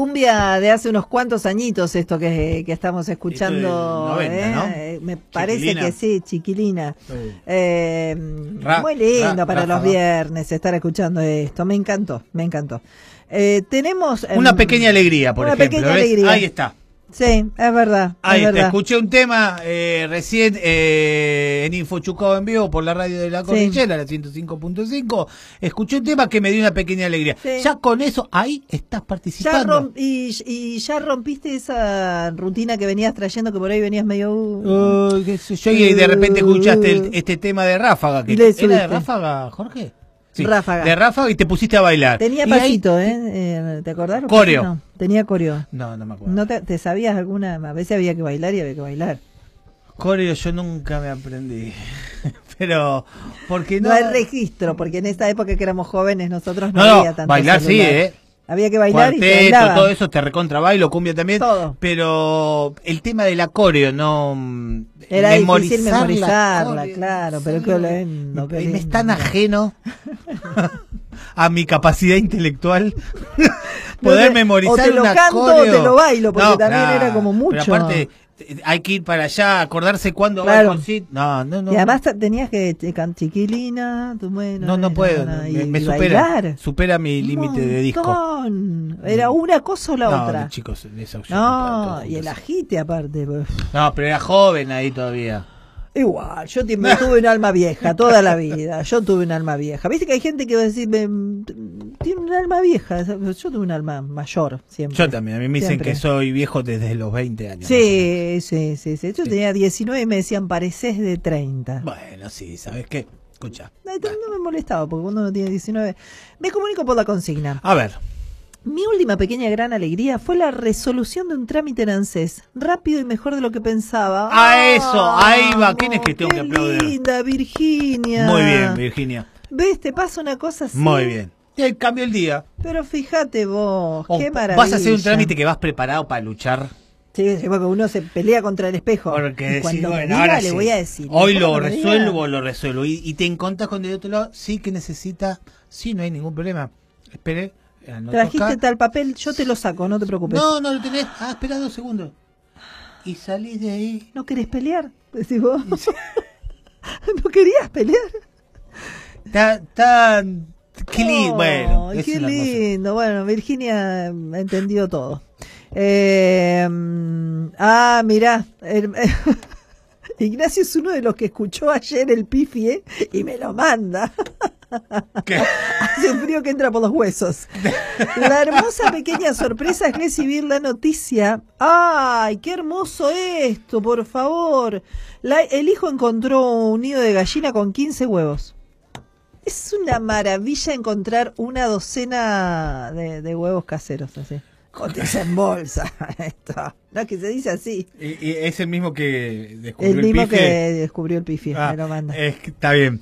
cumbia de hace unos cuantos añitos esto que estamos escuchando. Esto del 90, ¿no? Me parece Chiquilina. que sí, Chiquilina. Sí. Muy lindo para los Ráfaga. viernes estar escuchando esto. Me encantó, me encantó. Tenemos... Una pequeña alegría, por una ejemplo. pequeña ¿ves? alegría. Ahí está. Sí, es verdad. Ahí es te verdad. escuché un tema recién en Info Chucao en vivo por la radio de la Cordillera, la 105.5. Escuché un tema que me dio una pequeña alegría. Sí. Ya con eso, ahí estás participando. Y ya rompiste esa rutina que venías trayendo, que por ahí venías medio... Qué sé yo, y de repente escuchaste este tema de Ráfaga. Que Le ¿Era subiste. de Ráfaga, Jorge? Sí, Ráfaga. de Ráfaga y te pusiste a bailar. Tenía Y pasito, ahí- ¿te acordás? Coreo. No, tenía coreo. No me acuerdo. ¿No te sabías alguna? A veces había que bailar y había que bailar. Coreo yo nunca me aprendí. Pero, porque No no... hay registro, porque en esta época que éramos jóvenes nosotros no No, había tanto bailar celular. sí, Había que bailar y se Cuarteto, bailaba. todo eso te recontra bailo, cumbia también. Todo. Pero el tema del coreo, no... Era difícil la memorizarla, coreo, claro, pero qué lindo, qué me es lindo. tan ajeno a mi capacidad intelectual poder No, memorizar o te lo una canto coreo. o te lo bailo, porque también claro, era como mucho. Pero aparte, hay que ir para allá, acordarse cuándo va Claro. el concierto. No. Y además tenías que Chiquilina, tu bueno. No puedo, me bailar. supera mi límite de disco. Montón. Era una cosa o la No, otra. chicos, esa opción no puedo, No, todos y el juntos. agite aparte. No, pero era joven ahí todavía. Igual, yo tuve un alma vieja toda la vida. Yo tuve un alma vieja. Viste que hay gente que va a decir, tiene un alma vieja. Yo tuve un alma mayor siempre. Yo también, a mí me dicen Siempre. que soy viejo desde los 20 años. Sí. Yo tenía 19 y me decían, pareces de 30. Bueno, sí, ¿sabes qué? Escucha. No me molestaba, porque cuando uno tiene 19... Me comunico por la consigna. A ver, Mi última pequeña gran alegría fue la resolución de un trámite en ANSES. Rápido y mejor de lo que pensaba. Eso, ahí va. ¿Quién es que tengo que aplaudir? ¡Qué linda, Virginia! muy bien, Virginia. ¿Ves? Te pasa una cosa así. Muy bien. Y cambio el día. Pero fíjate vos, O qué maravilla. vas a hacer un trámite que vas preparado para luchar. Sí, porque uno se pelea contra el espejo. Porque Y decís, cuando me bueno, diga, ahora le sí. voy a decir. Hoy ¿Y lo cuando me diga? resuelvo. Y te encontrás con el otro lado, sí que necesita, sí, no hay ningún problema. Espere, anoto Trajiste acá. tal papel, yo te lo saco, no te preocupes. No lo tenés. Espera 2 segundos. Y salís de ahí. ¿No querés pelear? Decís vos. ¿No querías pelear? Qué lindo. Bueno, Ay, es qué una hermosura. lindo. Bueno, Virginia entendió todo. Mirá. Ignacio es uno de los que escuchó ayer el Pifi, y me lo manda. ¿Qué? Hace un frío que entra por los huesos. La hermosa pequeña sorpresa es recibir la noticia. ¡Ay, qué hermoso esto, por favor! El hijo encontró un nido de gallina con 15 huevos. Es una maravilla encontrar una docena de huevos caseros, así. Cotiza en bolsa. Esto. No, que se dice así. Y es el mismo que descubrió El mismo Pife. que descubrió el Pifi, me lo manda. Está bien.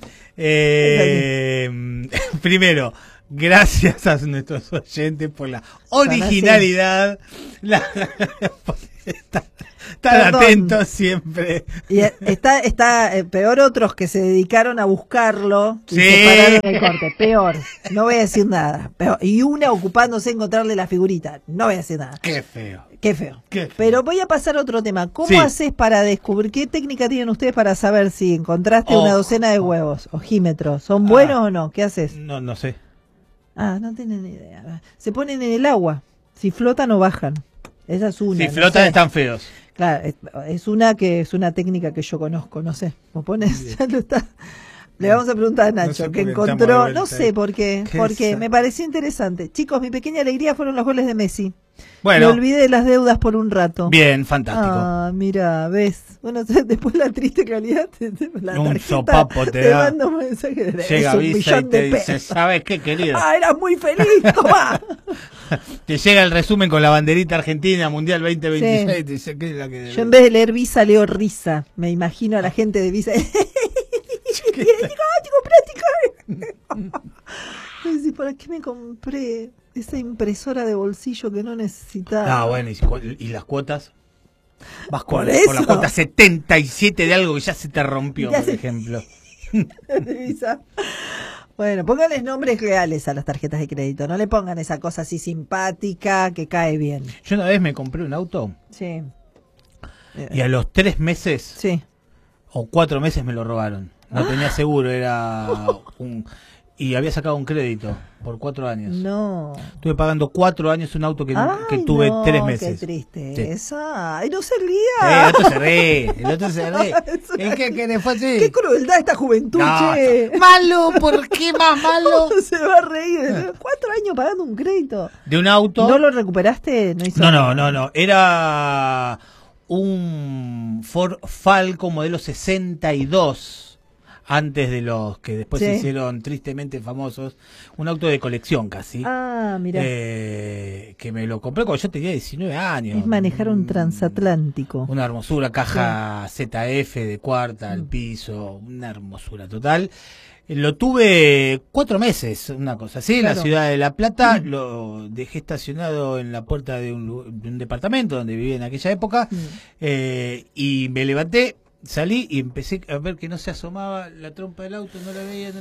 Primero, gracias a nuestros oyentes por la originalidad. Están Perdón. atentos siempre. Y está peor otros que se dedicaron a buscarlo y Sí. se pararon en el corte. Peor. No voy a decir nada. Peor. Y una ocupándose en encontrarle la figurita. No voy a decir nada. Qué feo. Qué feo. Qué feo. Pero voy a pasar a otro tema. ¿Cómo Sí. haces para descubrir, qué técnica tienen ustedes para saber si encontraste una docena de huevos? Ojímetros. ¿Son buenos o no? ¿Qué haces? No sé. No tienen ni idea. Se ponen en el agua. Si flotan o bajan. Esa es una. Si no flotan sé. están feos. Claro, es una técnica que yo conozco, no sé. ¿Vos pones? Ya lo está. Le vamos a preguntar a Nacho, sé por que qué estamos de encontró, vuelta no sé ahí. por qué, Qué porque sa- me pareció interesante. Chicos, mi pequeña alegría fueron los goles de Messi. Bueno. Me olvidé de las deudas por un rato. Bien, fantástico. Mira, ves. Bueno, después la triste realidad, la Un tarjeta sopapo te da. manda un mensaje de Llega es un Visa y millón te de dice, pesos. ¿sabes qué, querido? Eras muy feliz, tomá. Te llega el resumen con la banderita argentina, Mundial 2026. Sí. Te dice, ¿qué es la que Yo en vez de leer Visa leo risa. Me imagino a la gente de Visa. Dice, ¿para qué me compré esa impresora de bolsillo que no necesitaba? Bueno, ¿y las cuotas? Vas Por con eso. la cuota 77 de algo que ya se te rompió, Ya por se- ejemplo. De Visa. Bueno, pónganles nombres reales a las tarjetas de crédito. No le pongan esa cosa así simpática que cae bien. Yo una vez me compré un auto Sí. y a los 3 meses Sí. o 4 meses me lo robaron. No tenía seguro, era y había sacado un crédito por 4 años. No. Estuve pagando 4 años un auto que Ay, tuve no, 3 meses. Qué triste. Sí. Esa. Ay, no se El ría. otro se ríe, el otro se ríe. Es que le fue así. Qué crueldad esta juventud, No, che. malo, ¿por qué más malo? Se va a reír. 4 años pagando un crédito. De un auto. ¿No lo recuperaste? No hizo No. Era un Ford Falcon modelo 62. Antes de los que después Sí. se hicieron tristemente famosos. Un auto de colección casi. Ah, mira. Que me lo compré cuando yo tenía 19 años. Es manejar un transatlántico. Una hermosura, caja ZF de cuarta al piso, una hermosura total. Lo tuve 4 meses, una cosa así, en la Claro. ciudad de La Plata. Lo dejé estacionado en la puerta de un departamento donde vivía en aquella época. Y me levanté, salí y empecé a ver que no se asomaba la trompa del auto, no la veía.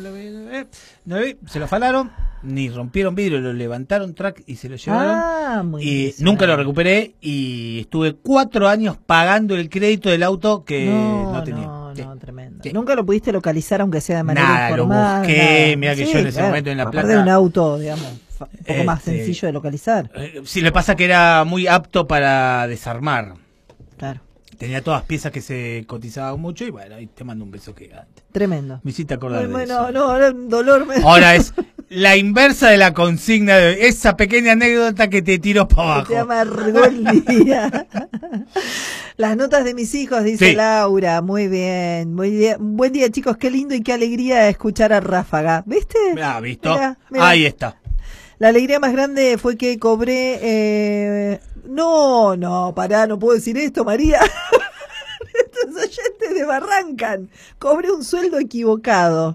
Se lo afanaron, ni rompieron vidrio, lo levantaron, track, y se lo llevaron. Ah, muy Y bien. nunca lo recuperé y estuve 4 años pagando el crédito del auto que no tenía. Sí. No, tremendo. Sí. Nunca lo pudiste localizar, aunque sea de manera Nada, lo informal. busqué, nada. mirá que yo en ese momento en La Aparte Plata- de un auto, digamos, un poco más Este- sencillo de localizar. Sí, le pasa que era muy apto para desarmar. Claro, Tenía todas piezas que se cotizaban mucho y bueno, ahí te mando un beso gigante. tremendo. Me hiciste acordar de Bueno, eso. no, ahora un dolor me Ahora es la inversa de la consigna de hoy. Esa pequeña anécdota que te tiró para abajo. te amargó el día. Las notas de mis hijos, dice Sí. Laura. Muy bien, muy bien. Buen día, chicos. Qué lindo y qué alegría escuchar a Ráfaga. ¿Viste? Ah, ¿visto? Mirá. Ahí está. La alegría más grande fue que cobré... No, pará, no puedo decir esto, María. Estos oyentes de Barrancan. Cobré un sueldo equivocado.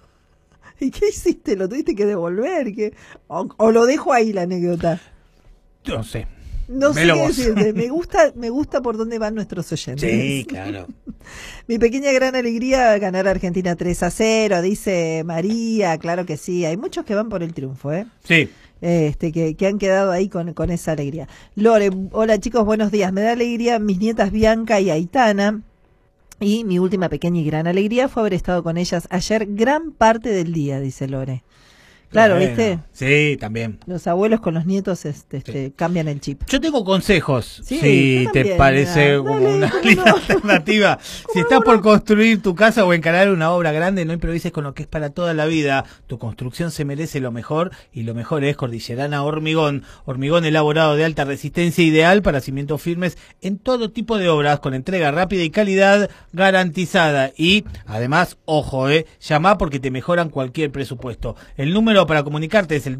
¿Y qué hiciste? ¿Lo tuviste que devolver? ¿O lo dejo ahí la anécdota? No sé. No sé Velo qué vos. decirte. Me gusta por dónde van nuestros oyentes. Sí, claro. Mi pequeña gran alegría ganar a Argentina 3-0, dice María. Claro que sí. Hay muchos que van por el triunfo, ¿eh? Sí. Que han quedado ahí con esa alegría. Lore, hola chicos, buenos días. Me da alegría mis nietas Bianca y Aitana. Y mi última pequeña y gran alegría fue haber estado con ellas ayer gran parte del día, dice Lore. Claro, Bueno, ¿viste? Sí, también. Los abuelos con los nietos cambian el chip. Yo tengo consejos, Sí, si yo te también, parece mira. como Dale, una ¿cómo linda no? alternativa. Si estás por construir tu casa o encarar una obra grande, no improvises con lo que es para toda la vida. Tu construcción se merece lo mejor y lo mejor es Cordillerana Hormigón. Hormigón elaborado de alta resistencia, ideal para cimientos firmes en todo tipo de obras, con entrega rápida y calidad garantizada. Y además, ojo, llama porque te mejoran cualquier presupuesto. El número para comunicarte es el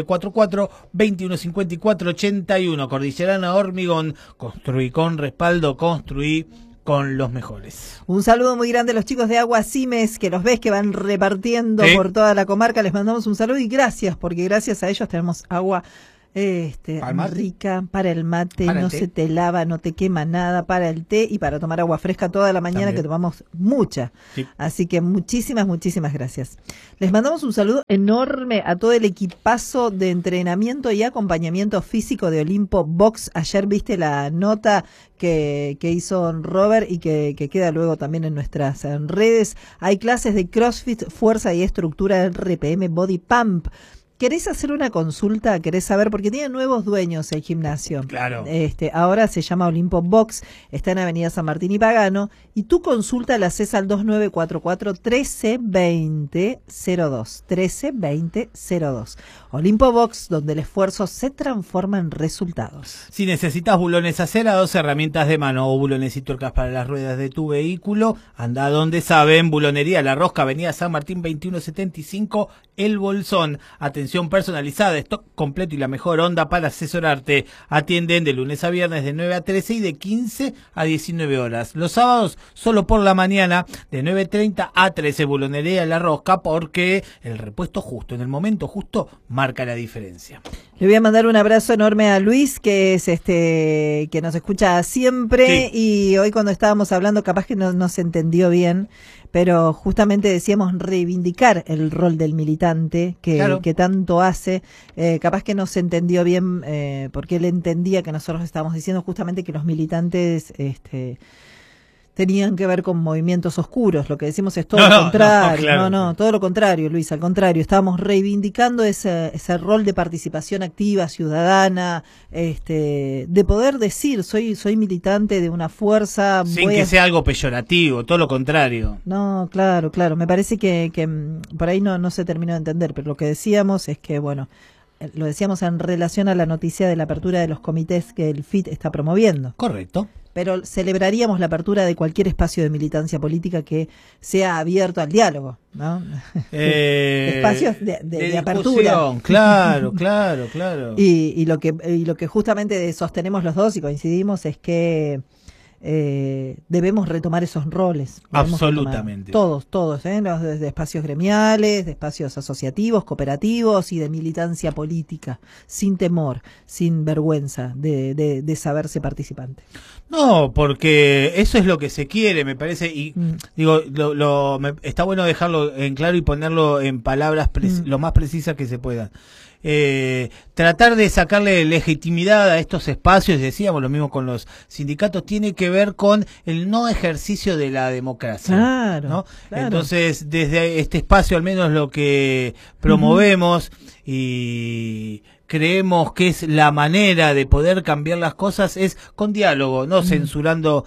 2944-2154-81. Cordillerana Hormigón, construí con respaldo, construí con los mejores. Un saludo muy grande a los chicos de Agua Simes, que los ves que van repartiendo Sí. por toda la comarca. Les mandamos un saludo y gracias, porque gracias a ellos tenemos agua ¿Para el mate? rica para el mate, Para el no té. se te lava, no te quema nada, para el té y para tomar agua fresca toda la mañana, También. que tomamos mucha. Sí. Así que muchísimas gracias. Les mandamos un saludo enorme a todo el equipazo de entrenamiento y acompañamiento físico de Olimpo Box. Ayer viste la nota que hizo Robert y que queda luego también en nuestras redes. Hay clases de CrossFit, fuerza y estructura, RPM, Body Pump. ¿Querés hacer una consulta? ¿Querés saber? Porque tiene nuevos dueños el gimnasio. Claro. Ahora se llama Olimpo Box, está en Avenida San Martín y Pagano, y tu consulta la haces al 2944-132002. 132002. Olimpo Box, donde el esfuerzo se transforma en resultados. Si necesitas bulones acerados, herramientas de mano o bulones y tuercas para las ruedas de tu vehículo, anda donde saben. Bulonería La Rosca, Avenida San Martín 2175, El Bolsón. Atención atención personalizada, stock completo y la mejor onda para asesorarte. Atienden de lunes a viernes de 9 a 13 y de 15 a 19 horas. Los sábados solo por la mañana de 9:30 a 13. Bulonería La Rosca, porque el repuesto justo, en el momento justo, marca la diferencia. Le voy a mandar un abrazo enorme a Luis, que es que nos escucha siempre, sí. Y hoy cuando estábamos hablando capaz que no se entendió bien, pero justamente decíamos reivindicar el rol del militante que tanto hace. Capaz que no se entendió bien porque él entendía que nosotros estábamos diciendo justamente que los militantes tenían que ver con movimientos oscuros. Lo que decimos es todo lo contrario. No, todo lo contrario, Luis, al contrario. Estábamos reivindicando ese rol de participación activa, ciudadana, de poder decir, soy militante de una fuerza. Sin que sea algo peyorativo, todo lo contrario. No, claro. Me parece que por ahí no se terminó de entender, pero lo que decíamos es que, bueno, lo decíamos en relación a la noticia de la apertura de los comités que el FIT está promoviendo. Correcto. Pero celebraríamos la apertura de cualquier espacio de militancia política que sea abierto al diálogo, ¿no? Espacios de apertura. Claro. Y lo que justamente sostenemos los dos y coincidimos es que debemos retomar esos roles. Absolutamente. Todos, los de espacios gremiales, de espacios asociativos, cooperativos y de militancia política, sin temor, sin vergüenza de saberse participante. No, porque eso es lo que se quiere, me parece, y digo, está bueno dejarlo en claro y ponerlo en palabras lo más precisas que se puedan. Tratar de sacarle legitimidad a estos espacios, decíamos lo mismo con los sindicatos, tiene que ver con el no ejercicio de la democracia. Claro, ¿no? Claro. Entonces, desde este espacio al menos lo que promovemos y creemos que es la manera de poder cambiar las cosas es con diálogo, no censurando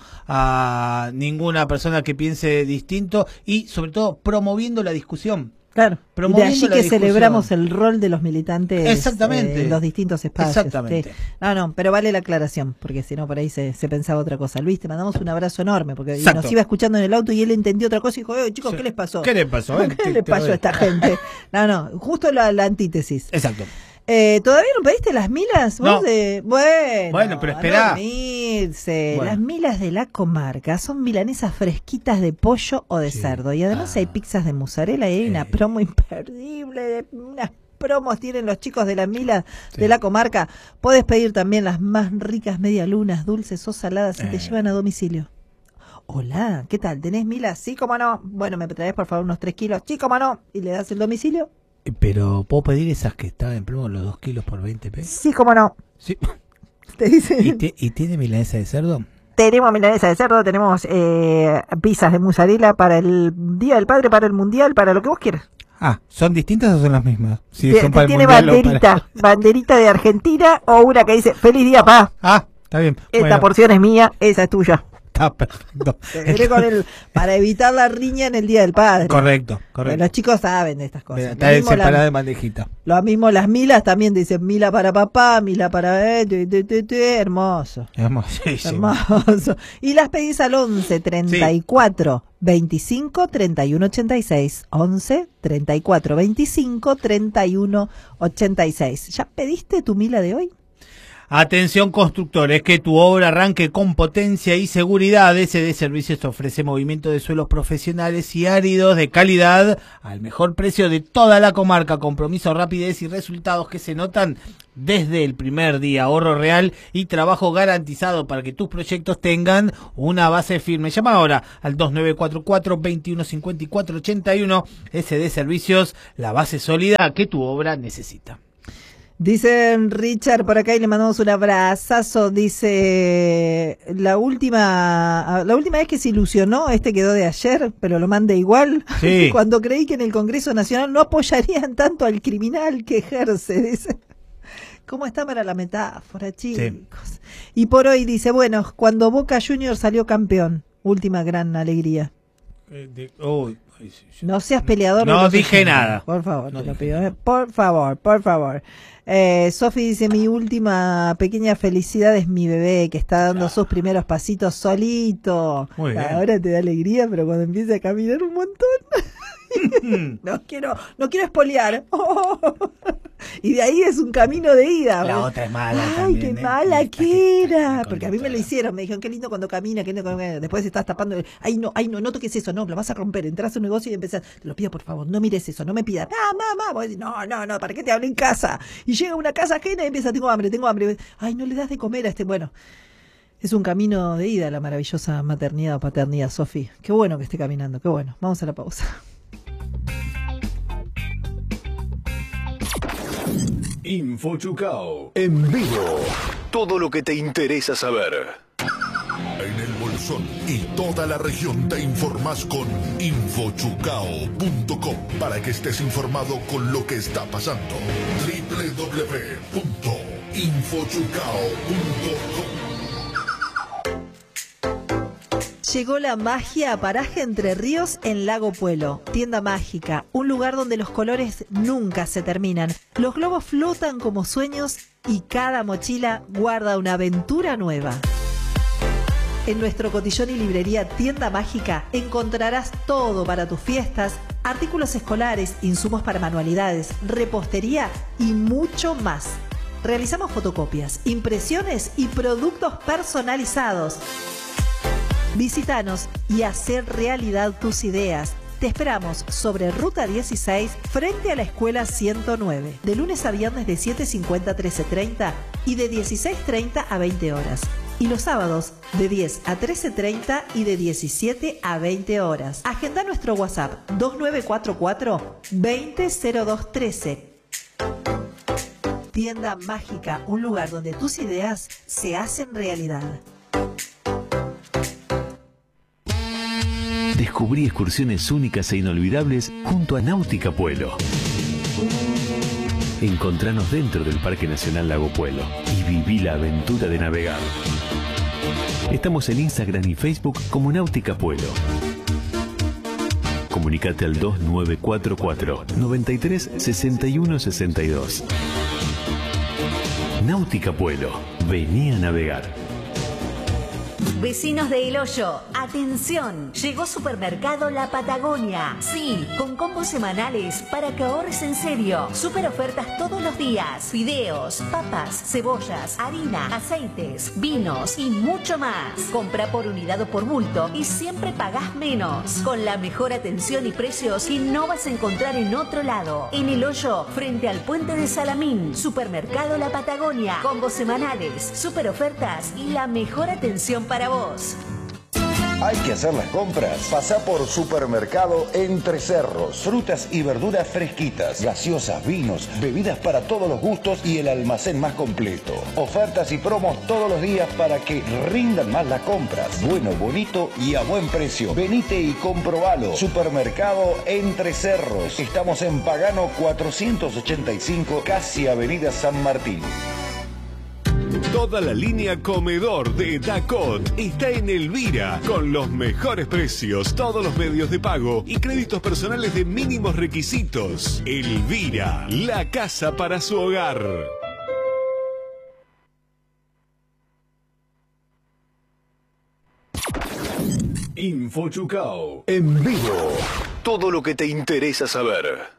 a ninguna persona que piense distinto y sobre todo promoviendo la discusión. Claro, y de allí que celebramos el rol de los militantes. Exactamente. En los distintos espacios. Exactamente. Sí. No, pero vale la aclaración, porque si no por ahí se pensaba otra cosa. Luis, te mandamos un abrazo enorme, porque nos iba escuchando en el auto y él entendió otra cosa y dijo, chicos, ¿qué les pasó? ¿Qué les pasó? ¿Qué les pasó a esta gente? No, justo la antítesis. Exacto. ¿Todavía no pediste las milas? No. Bueno, pero esperá. Las milas de la comarca son milanesas fresquitas de pollo o de cerdo. Y además hay pizzas de mozzarella y hay una promo imperdible. Unas promos tienen los chicos de las milas de la comarca. Podés pedir también las más ricas medialunas, dulces o saladas y te llevan a domicilio. Hola, ¿qué tal? ¿Tenés milas? Sí, cómo no. Bueno, me traes por favor unos 3 kilos. Sí, cómo no. Y le das el domicilio. Pero, ¿puedo pedir esas que estaban en promo, los 2 kilos por 20 pesos? Sí, cómo no. Sí. Te dicen. ¿Y tiene milanesa de cerdo? Tenemos milanesa de cerdo, tenemos pizzas de mozzarella para el Día del Padre, para el Mundial, para lo que vos quieras. ¿Son distintas o son las mismas? Sí, son para tiene el mundial banderita de Argentina o una que dice Feliz Día, Pa. Está bien. Esta porción es mía, esa es tuya. Está perfecto. Para evitar la riña en el Día del Padre. Correcto. Los chicos saben de estas cosas. Está separada de bandejita. Lo mismo las milas también dicen mila para papá, mila para... hermoso. Hermoso. Y las pedís al 11 34 25 31 86. 11 34 25 31 86. ¿Ya pediste tu mila de hoy? Atención constructores, que tu obra arranque con potencia y seguridad. SD Servicios ofrece movimiento de suelos profesionales y áridos de calidad al mejor precio de toda la comarca. Compromiso, rapidez y resultados que se notan desde el primer día. Ahorro real y trabajo garantizado para que tus proyectos tengan una base firme. Llama ahora al 2944 2154 81. SD Servicios, la base sólida que tu obra necesita. Dicen Richard por acá y le mandamos un abrazazo. Dice la última vez que se ilusionó, quedó de ayer, pero lo manda igual. Sí. Cuando creí que en el Congreso Nacional no apoyarían tanto al criminal que ejerce, dice. ¿Cómo está para la metáfora, chicos? Sí. Y por hoy dice, bueno, cuando Boca Juniors salió campeón, última gran alegría. No seas peleador. No dije nada. Por favor, te lo pido. Por favor. Sofi dice, mi última pequeña felicidad es mi bebé, que está dando sus primeros pasitos solito. Muy bien. Ahora te da alegría, pero cuando empiece a caminar un montón. No quiero espolear. Y de ahí es un camino de ida. La otra es mala. Ay, también, qué mala que era. Porque a mí me lo conductora. hicieron. Me dijeron, qué lindo cuando camina, qué lindo cuando camina. Después estás tapando. Ay, no toques eso. No, lo vas a romper. Entrás a un negocio y empezás. Te lo pido, por favor, no mires eso. No me pidas. Mamá. Vos decís, no, ¿para qué te hablo en casa? Y llega a una casa ajena y empieza, tengo hambre. Ay, no le das de comer a este. Bueno, es un camino de ida la maravillosa maternidad o paternidad, Sofi. Qué bueno que esté caminando. Qué bueno. Vamos a la pausa. InfoChucao en vivo. Todo lo que te interesa saber. En el Bolsón y toda la región te informás con infochucao.com para que estés informado con lo que está pasando. www.infochucao.com. Llegó la magia a Paraje Entre Ríos en Lago Puelo. Tienda mágica, un lugar donde los colores nunca se terminan. Los globos flotan como sueños y cada mochila guarda una aventura nueva. En nuestro cotillón y librería Tienda Mágica encontrarás todo para tus fiestas, artículos escolares, insumos para manualidades, repostería y mucho más. Realizamos fotocopias, impresiones y productos personalizados. Visítanos y hacer realidad tus ideas. Te esperamos sobre Ruta 16 frente a la Escuela 109, de lunes a viernes de 7:50 a 13:30 y de 16:30 a 20 horas. Y los sábados de 10 a 13:30 y de 17 a 20 horas. Agenda nuestro WhatsApp 2944 200213. Tienda Mágica, un lugar donde tus ideas se hacen realidad. Descubrí excursiones únicas e inolvidables junto a Náutica Puelo. Encontranos dentro del Parque Nacional Lago Puelo y viví la aventura de navegar. Estamos en Instagram y Facebook como Náutica Puelo. Comunicate al 2944 93 61 62. Náutica Puelo, vení a navegar. Vecinos de El Hoyo, atención, llegó Supermercado La Patagonia. Sí, con combos semanales para que ahorres en serio. Super ofertas todos los días. Fideos, papas, cebollas, harina, aceites, vinos y mucho más. Compra por unidad o por bulto y siempre pagás menos. Con la mejor atención y precios que no vas a encontrar en otro lado. En El Hoyo, frente al puente de Salamín. Supermercado La Patagonia. Combos semanales, super ofertas y la mejor atención para vos. Hay que hacer las compras. Pasá por Supermercado Entre Cerros. Frutas y verduras fresquitas, gaseosas, vinos, bebidas para todos los gustos y el almacén más completo. Ofertas y promos todos los días para que rindan más las compras. Bueno, bonito y a buen precio. Venite y comprobalo. Supermercado Entre Cerros. Estamos en Pagano 485, casi Avenida San Martín. Toda la línea comedor de Dacot está en Elvira, con los mejores precios, todos los medios de pago y créditos personales de mínimos requisitos. Elvira, la casa para su hogar. InfoChucao en vivo. Todo lo que te interesa saber.